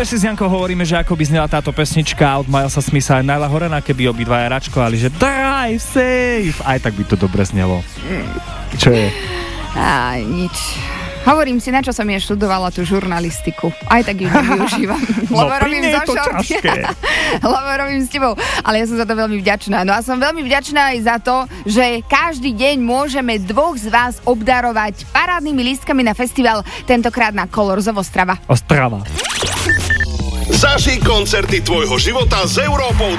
Stále si s Jankou hovoríme, že ako by znela táto pesnička od Milesa Smitha aj Nyla Horana, keby obidvaja račkovali, že drive safe. Aj tak by to dobre znelo. Čo je? Nič. Hovorím si, na čo som ja študovala tú žurnalistiku. Aj tak ju nevyužívam. Lebo robím za šorty. Lebo robím s tebou. Ale ja som za to veľmi vďačná. No a som veľmi vďačná aj za to, že každý deň môžeme dvoch z vás obdarovať parádnymi lístkami na festival, tentokrát na Colors of Ostrava. Ostrava. Zažij koncerty tvojho života s Európou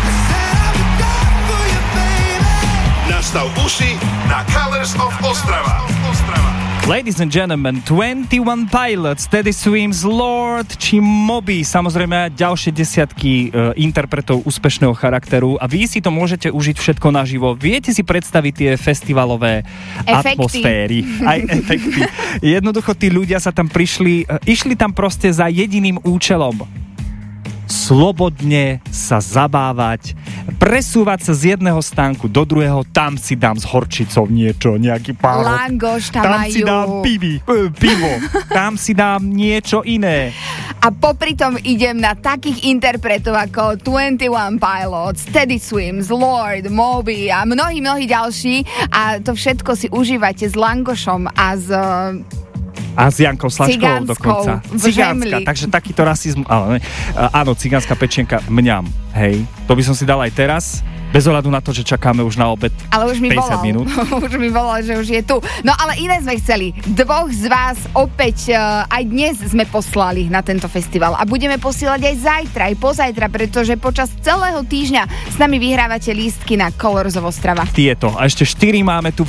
2. Nastav uši na Colors of Ostrava. Ladies and gentlemen, 21 Pilots, Teddy Swims, Lord či Moby, samozrejme ďalšie desiatky interpretov úspešného charakteru a vy si to môžete užiť všetko naživo. Viete si predstaviť tie festivalové atmosféry, aj efekty. Jednoducho tí ľudia sa tam išli tam proste za jediným účelom. Slobodne sa zabávať, presúvať sa z jedného stánku do druhého, tam si dám s horčicou niečo, nejaký párok. Langoš tam majú. Si dám pivo, tam si dám niečo iné. A popri tom idem na takých interpretov ako 21 Pilots, Teddy Swims, Lord, Moby a mnohí ďalší a to všetko si užívate s langošom a s Jankou Slačkovou dokonca. Cigánska, takže takýto rasizmus. Áno, cigánska pečenka, mňam, hej. To by som si dal aj teraz, bez ohľadu na to, že čakáme už na obed 50 minút. Už mi volal, že už je tu. No ale iné sme chceli. Dvoch z vás opäť aj dnes sme poslali na tento festival a budeme posielať aj zajtra, aj pozajtra, pretože počas celého týždňa s nami vyhrávate lístky na Colors of Ostrava. Tieto. A ešte 4 máme tu